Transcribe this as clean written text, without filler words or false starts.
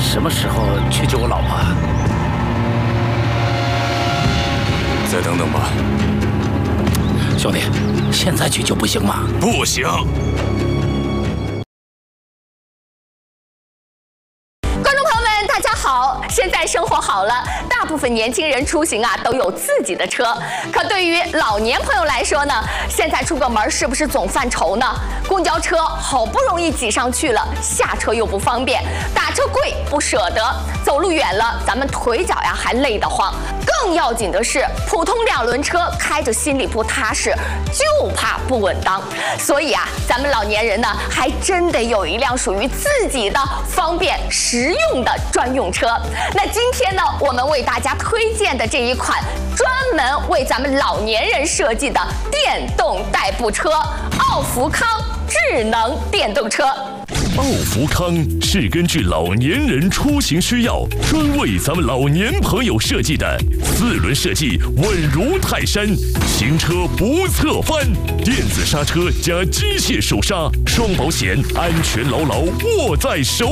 什么时候去救我老婆？ 再等等吧。 兄弟，现在去就不行吗？ 不行。 观众朋友们，大家好！现在生活好了，大部分年轻人出行都有自己的车。可对于老年朋友来说呢，现在出个门是不是总犯愁呢？公交车好不容易挤上去了，下车又不方便，打车贵不舍得，走路远了咱们腿脚还累得慌。更要紧的是，普通2轮车开着心里不踏实，就怕不稳当。所以咱们老年人呢，还真得有一辆属于自己的方便实用的专用车。那今天呢，我们为大家推荐的这一款专门为咱们老年人设计的电动代步车——奥福康智能电动车。 奥福康是根据老年人出行需要，专为咱们老年朋友设计的4轮设计，稳如泰山，行车不侧翻，电子刹车加机械手刹，双保险，安全牢牢握在手。